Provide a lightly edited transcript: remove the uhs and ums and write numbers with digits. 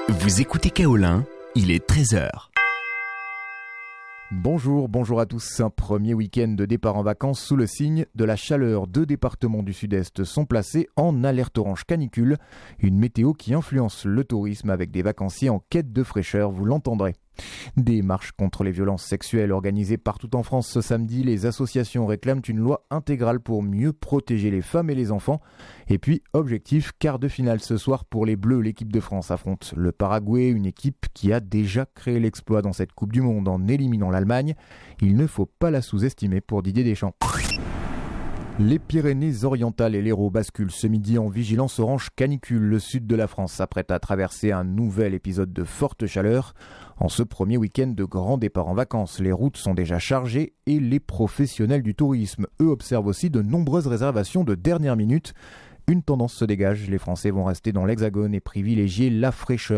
Vous écoutez Kaolin, il est 13h. Bonjour à tous. Un premier week-end de départ en vacances sous le signe de la chaleur. 2 départements du sud-est sont placés en alerte orange canicule. Une météo qui influence le tourisme avec des vacanciers en quête de fraîcheur, vous l'entendrez. Des marches contre les violences sexuelles organisées partout en France ce samedi. Les associations réclament une loi intégrale pour mieux protéger les femmes et les enfants. Et puis, objectif, quart de finale ce soir pour les Bleus. L'équipe de France affronte le Paraguay, une équipe qui a déjà créé l'exploit dans cette Coupe du Monde en éliminant l'Allemagne. Il ne faut pas la sous-estimer pour Didier Deschamps. Les Pyrénées-Orientales et l'Hérault basculent ce midi en vigilance orange canicule. Le sud de la France s'apprête à traverser un nouvel épisode de forte chaleur. En ce premier week-end de grand départ en vacances, les routes sont déjà chargées et les professionnels du tourisme, eux, observent aussi de nombreuses réservations de dernière minute. Une tendance se dégage, les Français vont rester dans l'Hexagone et privilégier la fraîcheur